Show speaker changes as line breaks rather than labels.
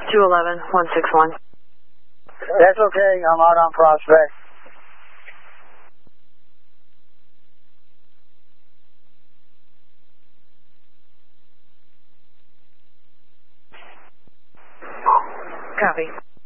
211-161.
That's okay. I'm out on Prospect.
Copy.